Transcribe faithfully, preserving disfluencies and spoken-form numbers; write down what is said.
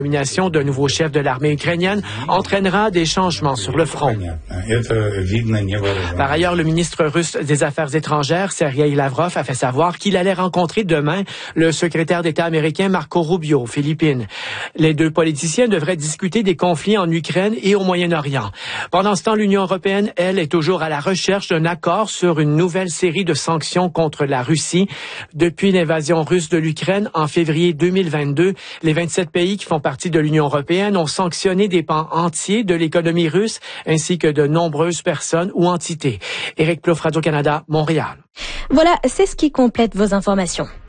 La nomination d'un nouveau chef de l'armée ukrainienne entraînera des changements sur le front. Par ailleurs, le ministre russe des Affaires étrangères, Sergei Lavrov, a fait savoir qu'il allait rencontrer demain le secrétaire d'État américain Marco Rubio aux Philippines. Les deux politiciens devraient discuter des conflits en Ukraine et au Moyen-Orient. Pendant ce temps, l'Union européenne, elle, est toujours à la recherche d'un accord sur une nouvelle série de sanctions contre la Russie. Depuis l'invasion russe de l'Ukraine en février deux mille vingt-deux, les vingt-sept pays qui font partie de l'Union européenne ont sanctionné des pans entiers de l'économie russe ainsi que de nombreuses personnes ou entités. Éric Plouffe, Radio-Canada, Montréal. Voilà, c'est ce qui complète vos informations.